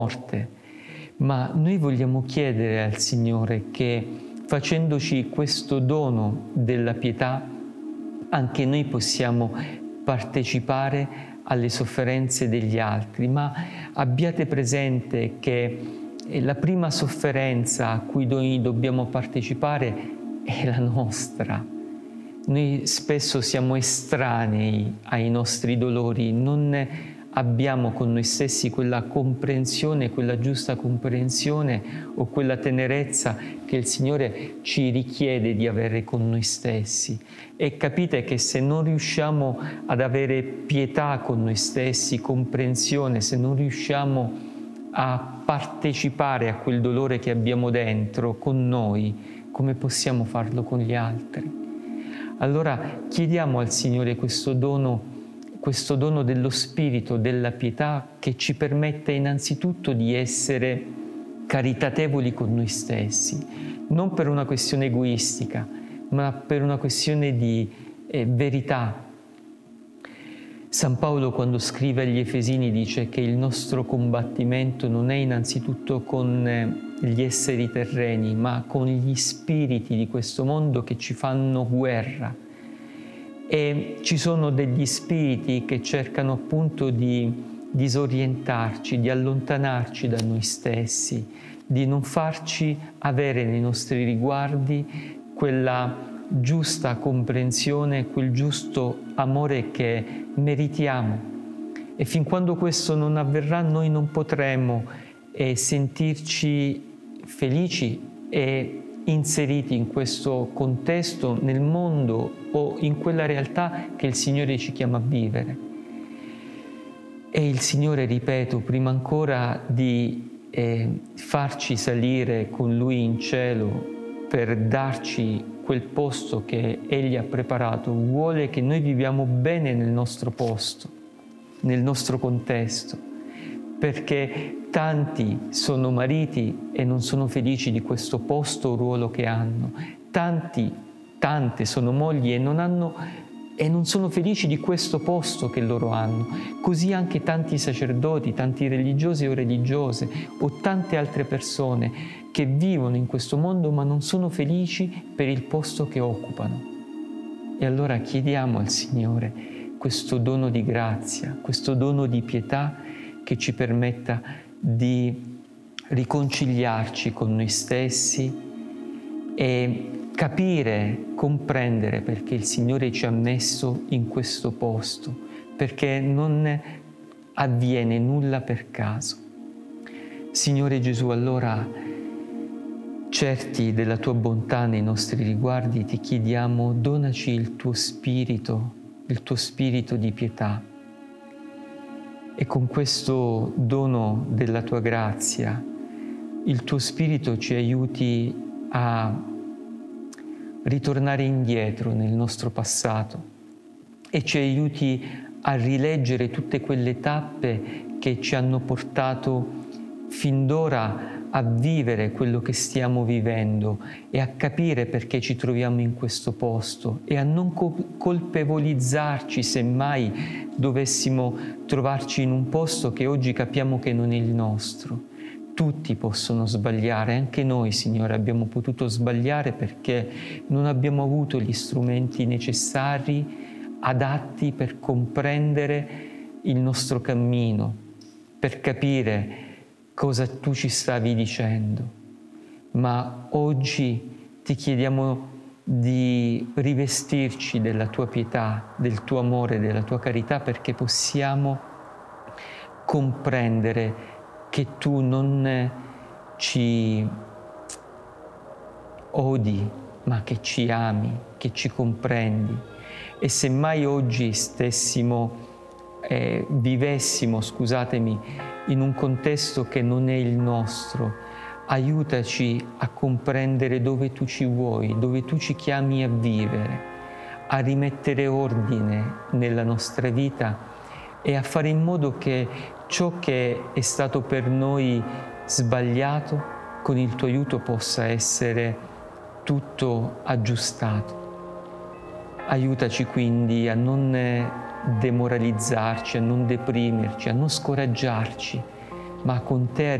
morte, ma noi vogliamo chiedere al Signore che, facendoci questo dono della pietà, anche noi possiamo partecipare alle sofferenze degli altri. Ma abbiate presente che la prima sofferenza a cui noi dobbiamo partecipare è la nostra. Noi spesso siamo estranei ai nostri dolori, non abbiamo con noi stessi quella comprensione, quella giusta comprensione o quella tenerezza che il Signore ci richiede di avere con noi stessi. E capite che se non riusciamo ad avere pietà con noi stessi, comprensione, se non riusciamo a partecipare a quel dolore che abbiamo dentro con noi, come possiamo farlo con gli altri? Allora chiediamo al Signore questo dono dello Spirito, della pietà, che ci permette innanzitutto di essere caritatevoli con noi stessi, non per una questione egoistica, ma per una questione di verità. San Paolo, quando scrive agli Efesini, dice che il nostro combattimento non è innanzitutto con gli esseri terreni, ma con gli spiriti di questo mondo che ci fanno guerra. E ci sono degli spiriti che cercano appunto di disorientarci, di allontanarci da noi stessi, di non farci avere nei nostri riguardi quella giusta comprensione, quel giusto amore che meritiamo. E fin quando questo non avverrà, noi non potremo sentirci felici e inseriti in questo contesto, nel mondo o in quella realtà che il Signore ci chiama a vivere. E il Signore, ripeto, prima ancora di farci salire con Lui in cielo per darci quel posto che Egli ha preparato, vuole che noi viviamo bene nel nostro posto, nel nostro contesto, perché tanti sono mariti e non sono felici di questo posto o ruolo che hanno, tante sono mogli e non sono felici di questo posto che loro hanno, così anche tanti sacerdoti, tanti religiosi o religiose o tante altre persone che vivono in questo mondo ma non sono felici per il posto che occupano. E allora chiediamo al Signore questo dono di grazia, questo dono di pietà che ci permetta di riconciliarci con noi stessi e capire, comprendere perché il Signore ci ha messo in questo posto, perché non avviene nulla per caso. Signore Gesù, allora, certi della Tua bontà nei nostri riguardi, ti chiediamo, donaci il Tuo Spirito di pietà. E con questo dono della Tua grazia, il Tuo Spirito ci aiuti a ritornare indietro nel nostro passato e ci aiuti a rileggere tutte quelle tappe che ci hanno portato fin d'ora a vivere quello che stiamo vivendo e a capire perché ci troviamo in questo posto e a non colpevolizzarci se mai dovessimo trovarci in un posto che oggi capiamo che non è il nostro. Tutti possono sbagliare, anche noi, Signore, abbiamo potuto sbagliare perché non abbiamo avuto gli strumenti necessari, adatti per comprendere il nostro cammino, per capire cosa Tu ci stavi dicendo. Ma oggi ti chiediamo di rivestirci della Tua pietà, del Tuo amore, della Tua carità, perché possiamo comprendere che Tu non ci odi, ma che ci ami, che ci comprendi. E se mai oggi vivessimo, in un contesto che non è il nostro, aiutaci a comprendere dove Tu ci vuoi, dove Tu ci chiami a vivere, a rimettere ordine nella nostra vita e a fare in modo che ciò che è stato per noi sbagliato, con il Tuo aiuto possa essere tutto aggiustato. Aiutaci quindi a non demoralizzarci, a non deprimerci, a non scoraggiarci, ma con te